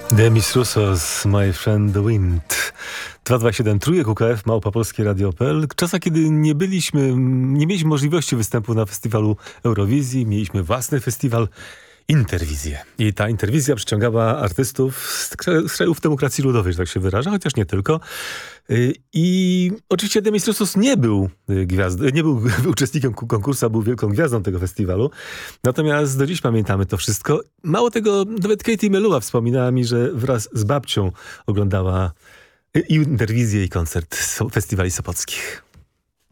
Demis Roussos, My Friend the Wind. 227 Trójek UKF, Małpa Polskie Radio.pl. Czasach, kiedy nie mieliśmy możliwości występu na festiwalu Eurowizji, mieliśmy własny festiwal Interwizję. I ta Interwizja przyciągała artystów z krajów demokracji ludowej, że tak się wyraża, chociaż nie tylko. I oczywiście Demis Roussos nie był uczestnikiem konkursu, a był wielką gwiazdą tego festiwalu. Natomiast do dziś pamiętamy to wszystko. Mało tego, nawet Katie Melua wspominała mi, że wraz z babcią oglądała i Interwizję, i koncert festiwali sopockich.